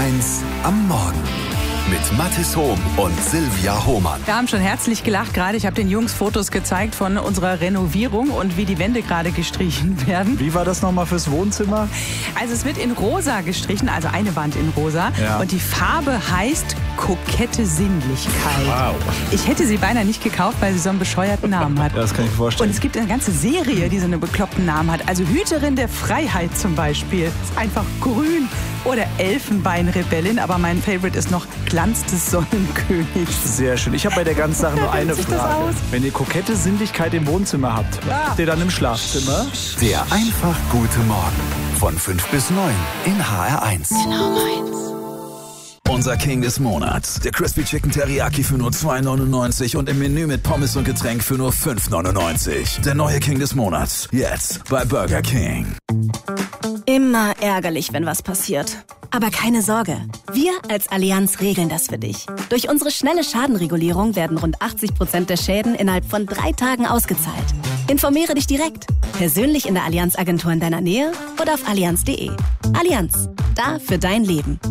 HR1 am Morgen. Mit Mathis Hohm und Silvia Hohmann. Wir haben schon herzlich gelacht gerade. Ich habe den Jungs Fotos gezeigt von unserer Renovierung und wie die Wände gerade gestrichen werden. Wie war das nochmal fürs Wohnzimmer? Also es wird in rosa gestrichen, also eine Wand in rosa. Ja. Und die Farbe heißt kokette Sinnlichkeit. Wow. Ich hätte sie beinahe nicht gekauft, weil sie so einen bescheuerten Namen hat. Das kann ich mir vorstellen. Und es gibt eine ganze Serie, die so einen bekloppten Namen hat. Also Hüterin der Freiheit zum Beispiel. Ist einfach grün. Oder Elfenbeinrebellin. Aber mein Favorite ist noch Glanz des Sonnenkönigs. Sehr schön. Ich habe bei der ganzen Sache nur eine Wie sieht das Frage. aus? Wenn ihr kokette Sinnlichkeit im Wohnzimmer habt, was habt ihr dann im Schlafzimmer? Der einfach gute Morgen. Von 5 bis 9 in HR1. Genau meins. Unser King des Monats. Der Crispy Chicken Teriyaki für nur $2,99 und im Menü mit Pommes und Getränk für nur $5,99. Der neue King des Monats. Jetzt bei Burger King. Immer ärgerlich, wenn was passiert. Aber keine Sorge, wir als Allianz regeln das für dich. Durch unsere schnelle Schadenregulierung werden rund 80% der Schäden innerhalb von 3 Tagen ausgezahlt. Informiere dich direkt, persönlich in der Allianz-Agentur in deiner Nähe oder auf allianz.de. Allianz, da für dein Leben.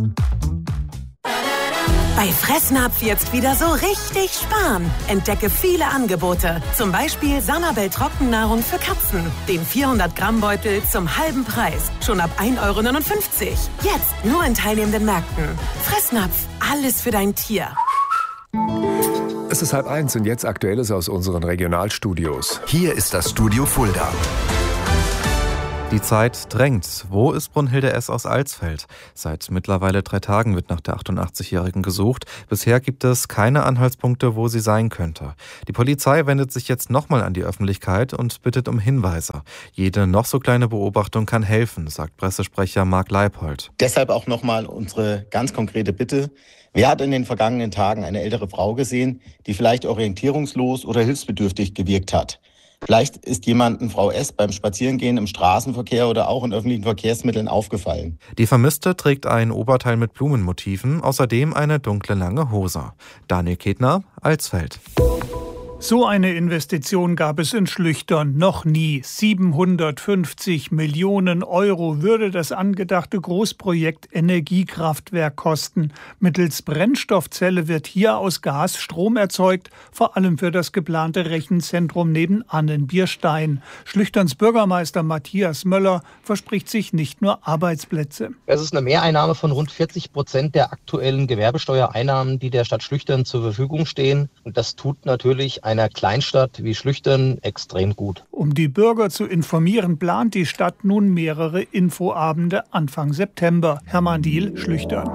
Bei Fressnapf jetzt wieder so richtig sparen. Entdecke viele Angebote. Zum Beispiel Sanabel Trockennahrung für Katzen. Den 400-Gramm-Beutel zum halben Preis. Schon ab 1,59 €. Jetzt nur in teilnehmenden Märkten. Fressnapf, alles für dein Tier. Es ist 12:30 und jetzt Aktuelles aus unseren Regionalstudios. Hier ist das Studio Fulda. Die Zeit drängt. Wo ist Brunhilde S. aus Alsfeld? Seit mittlerweile 3 Tagen wird nach der 88-Jährigen gesucht. Bisher gibt es keine Anhaltspunkte, wo sie sein könnte. Die Polizei wendet sich jetzt nochmal an die Öffentlichkeit und bittet um Hinweise. Jede noch so kleine Beobachtung kann helfen, sagt Pressesprecher Marc Leipold. Deshalb auch nochmal unsere ganz konkrete Bitte. Wer hat in den vergangenen Tagen eine ältere Frau gesehen, die vielleicht orientierungslos oder hilfsbedürftig gewirkt hat? Vielleicht ist jemandem Frau S. beim Spazierengehen im Straßenverkehr oder auch in öffentlichen Verkehrsmitteln aufgefallen. Die Vermisste trägt ein Oberteil mit Blumenmotiven, außerdem eine dunkle lange Hose. Daniel Ketner, Alsfeld. So eine Investition gab es in Schlüchtern noch nie. 750 Millionen € würde das angedachte Großprojekt Energiekraftwerk kosten. Mittels Brennstoffzelle wird hier aus Gas Strom erzeugt, vor allem für das geplante Rechenzentrum nebenan in Bierstein. Schlüchterns Bürgermeister Matthias Möller verspricht sich nicht nur Arbeitsplätze. Es ist eine Mehreinnahme von rund 40% der aktuellen Gewerbesteuereinnahmen, die der Stadt Schlüchtern zur Verfügung stehen. Und das tut natürlich einer Kleinstadt wie Schlüchtern extrem gut. Um die Bürger zu informieren, plant die Stadt nun mehrere Infoabende Anfang September. Hermann Diehl, Schlüchtern.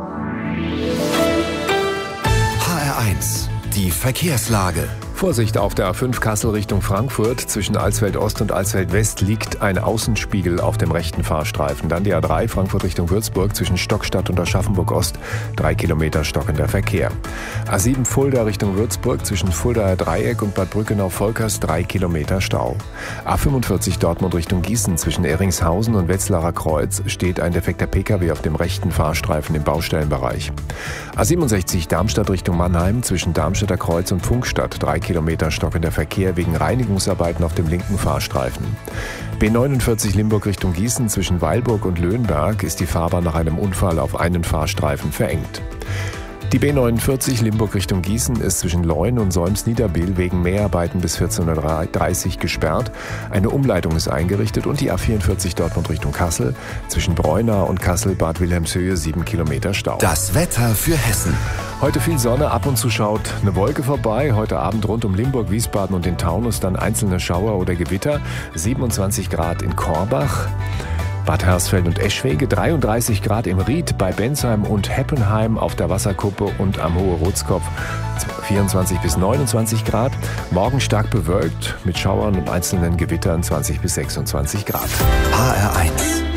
HR1, die Verkehrslage. Vorsicht auf der A5 Kassel Richtung Frankfurt. Zwischen Alsfeld Ost und Alsfeld West liegt ein Außenspiegel auf dem rechten Fahrstreifen. Dann die A3 Frankfurt Richtung Würzburg zwischen Stockstadt und Aschaffenburg Ost. 3 Kilometer stockender Verkehr. A7 Fulda Richtung Würzburg zwischen Fuldaer Dreieck und Bad Brückenau-Volkers 3 Kilometer Stau. A45 Dortmund Richtung Gießen zwischen Eringshausen und Wetzlarer Kreuz steht ein defekter Pkw auf dem rechten Fahrstreifen im Baustellenbereich. A67 Darmstadt Richtung Mannheim zwischen Darmstädter Kreuz und Funkstadt 3 Kilometer stockender Verkehr wegen Reinigungsarbeiten auf dem linken Fahrstreifen. B49 Limburg Richtung Gießen zwischen Weilburg und Löhnberg ist die Fahrbahn nach einem Unfall auf einen Fahrstreifen verengt. Die B49 Limburg Richtung Gießen ist zwischen Leun und Solms-Niederbiel wegen Mäharbeiten bis 14:30 Uhr gesperrt. Eine Umleitung ist eingerichtet und die A44 Dortmund Richtung Kassel zwischen Breunau und Kassel-Bad Wilhelmshöhe 7 Kilometer Stau. Das Wetter für Hessen. Heute viel Sonne, ab und zu schaut eine Wolke vorbei. Heute Abend rund um Limburg, Wiesbaden und den Taunus dann einzelne Schauer oder Gewitter. 27 Grad in Korbach. Bad Hersfeld und Eschwege, 33 Grad im Ried, bei Bensheim und Heppenheim auf der Wasserkuppe und am Hohe Rotskopf 24 bis 29 Grad. Morgen stark bewölkt mit Schauern und einzelnen Gewittern 20 bis 26 Grad. HR1.